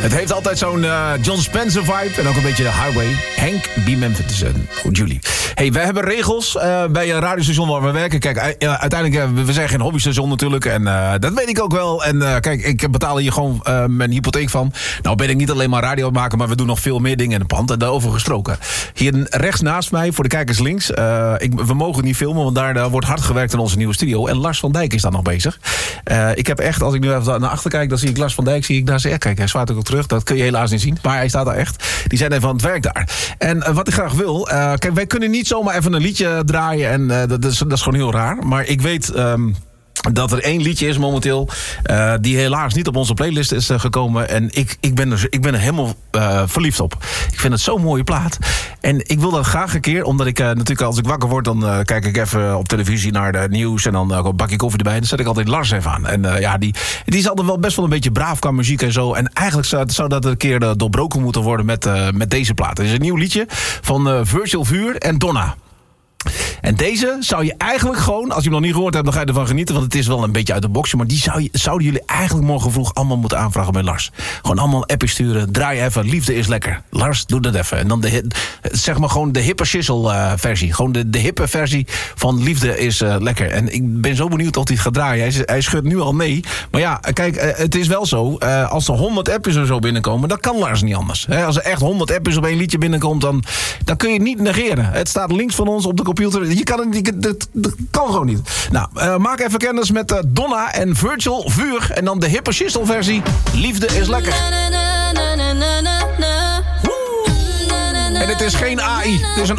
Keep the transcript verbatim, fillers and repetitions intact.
Het heeft altijd zo'n uh, John Spencer vibe en ook een beetje de highway. Hank B. Memphis en Julie. Hey, wij hebben regels uh, bij een radiostation waar we werken. Kijk, uh, uiteindelijk, uh, we zijn geen hobbystation natuurlijk. En uh, dat weet ik ook wel. En uh, kijk, ik betaal hier gewoon uh, mijn hypotheek van. Nou ben ik niet alleen maar radio maken, maar we doen nog veel meer dingen in het pand. En daarover gesproken. Hier rechts naast mij, voor de kijkers links. Uh, ik, we mogen niet filmen, want daar uh, wordt hard gewerkt in onze nieuwe studio. En Lars van Dijk is daar nog bezig. Uh, ik heb echt, als ik nu even naar achter kijk, dan zie ik Lars van Dijk. Zie ik daar zeggen, kijk, hij zwaait ook al terug. Dat kun je helaas niet zien, maar hij staat daar echt. Die zijn even aan het werk daar. En uh, wat ik graag wil, uh, kijk, wij kunnen niet zomaar even een liedje draaien. En uh, dat, is, dat is gewoon heel raar. Maar ik weet Um, dat er één liedje is momenteel uh, die helaas niet op onze playlist is uh, gekomen. En ik, ik, ben er, ik ben er helemaal uh, verliefd op. Ik vind het zo'n mooie plaat. En ik wil dat graag een keer, omdat ik uh, natuurlijk als ik wakker word, dan uh, kijk ik even op televisie naar de nieuws en dan uh, een bakje koffie erbij. En dan zet ik altijd Lars even aan. En uh, ja, die, die is altijd wel best wel een beetje braaf qua muziek en zo. En eigenlijk zou, zou dat een keer uh, doorbroken moeten worden met, uh, met deze plaat. Het is een nieuw liedje van uh, Virgil Vuur en Donna. En deze zou je eigenlijk gewoon, als je hem nog niet gehoord hebt, dan ga je ervan genieten, want het is wel een beetje uit de boxje, maar die zou je, zouden jullie eigenlijk morgen vroeg allemaal moeten aanvragen bij Lars. Gewoon allemaal een appje sturen, draai even, liefde is lekker. Lars, doe dat even. En dan de, zeg maar gewoon de hippe shizzle uh, versie. Gewoon de, de hippe versie van liefde is uh, lekker. En ik ben zo benieuwd of hij het gaat draaien. Hij, hij schudt nu al nee. Maar ja, kijk, uh, het is wel zo, uh, als er honderd appjes er zo binnenkomen, dan kan Lars niet anders. He, als er echt honderd appjes op één liedje binnenkomt, dan, dan kun je het niet negeren. Het staat links van ons op de computer. Je kan het niet, dat, dat kan gewoon niet. Nou, uh, maak even kennis met uh, Donna en Virgil Vuur. En dan de hippe shizzle versie. Liefde is lekker. En het is geen A I, het is een